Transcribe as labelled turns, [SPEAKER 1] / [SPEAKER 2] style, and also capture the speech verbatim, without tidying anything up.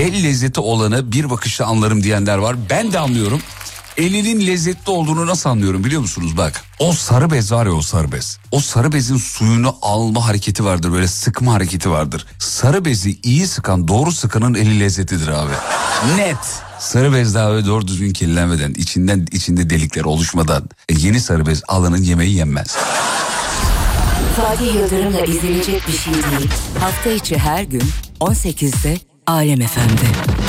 [SPEAKER 1] El lezzeti olanı bir bakışta anlarım diyenler var. Ben de anlıyorum. Elinin lezzetli olduğunu nasıl anlıyorum biliyor musunuz? Bak, o sarı bez var ya, o sarı bez. O sarı bezin suyunu alma hareketi vardır, böyle sıkma hareketi vardır. Sarı bezi iyi sıkan, doğru sıkanın eli lezzetidir abi. Net. Sarı bez daha böyle doğru düzgün kirlenmeden, içinden içinde delikler oluşmadan e, yeni sarı bez alanın yemeği yenmez.
[SPEAKER 2] Fatih Yıldırım'la izlenecek bir şey değil. Hafta içi her gün on sekizde Alem F M'de.